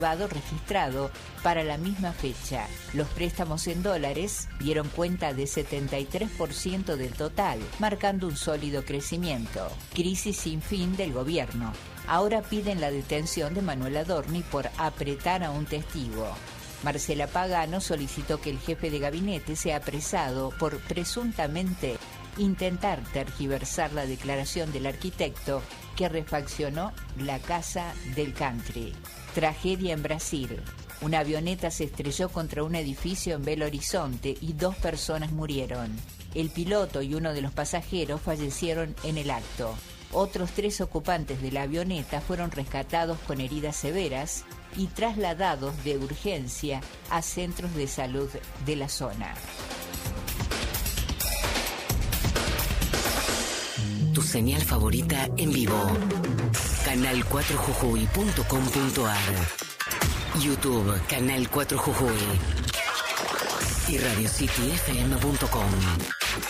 registrado para la misma fecha. Los préstamos en dólares dieron cuenta de 73% del total, marcando un sólido crecimiento. Crisis sin fin del gobierno. Ahora piden la detención de Manuel Adorni por apretar a un testigo. Marcela Pagano solicitó que el jefe de gabinete sea apresado por presuntamente intentar tergiversar la declaración del arquitecto que refaccionó la casa del country. Tragedia en Brasil. Una avioneta se estrelló contra un edificio en Belo Horizonte y 2 personas murieron. El piloto y uno de los pasajeros fallecieron en el acto. Otros 3 ocupantes de la avioneta fueron rescatados con heridas severas y trasladados de urgencia a centros de salud de la zona. Tu señal favorita en vivo. Canal4jujuy.com.ar. YouTube, Canal 4 Jujuy. Y RadioCityFM.com.